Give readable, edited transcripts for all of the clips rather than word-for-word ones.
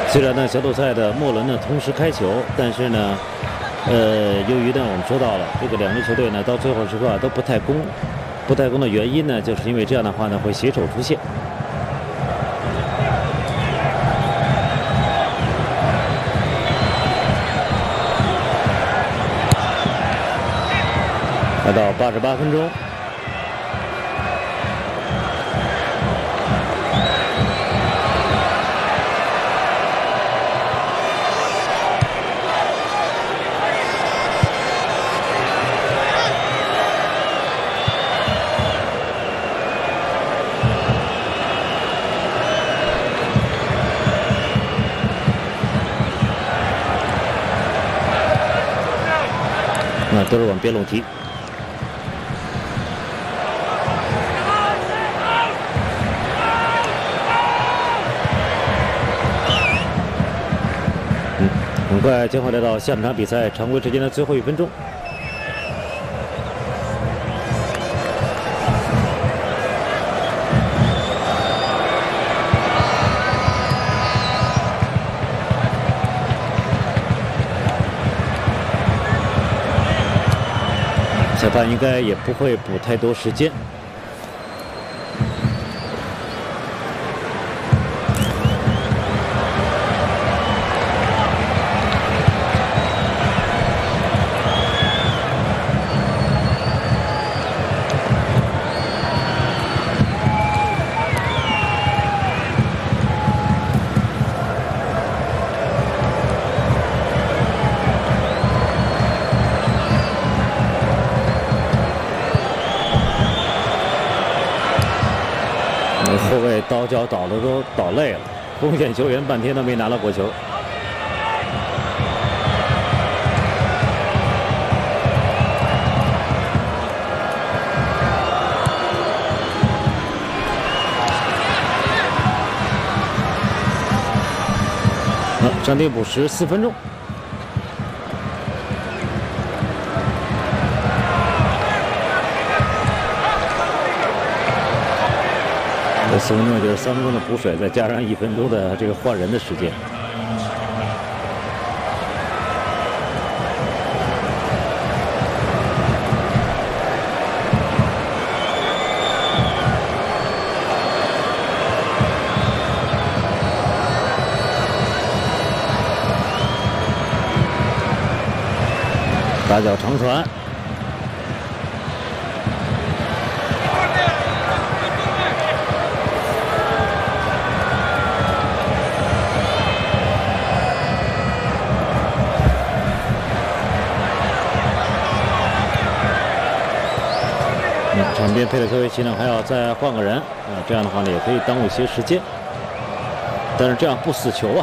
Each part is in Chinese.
虽然呢小组赛的末轮呢同时开球，但是呢，由于呢我们说到了这个两支球队呢到最后时刻都不太攻的原因呢，就是因为这样的话呢会携手出线。来到88分钟。 都是往边路踢。很快将会来到下半场比赛常规时间的最后1分钟。裁判应该也不会补太多时间。后卫倒脚倒的都倒累了，锋线球员半天都没拿到过球。暂停补时4分钟。 这4分钟也就是3分钟的补水，再加上1分钟的这个换人的时间。打脚长传。 场边佩雷科维奇呢还要再换个人啊，这样的话呢也可以耽误一些时间，但是这样不死球啊。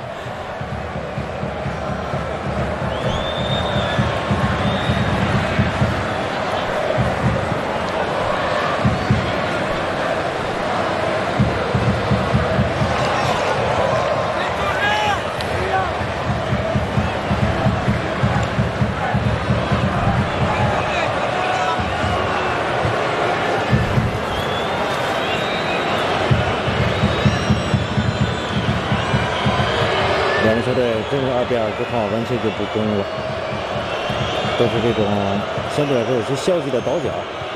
两支球队真是2比2之后完全就不攻了，都是这种相对来说有些消极的倒脚。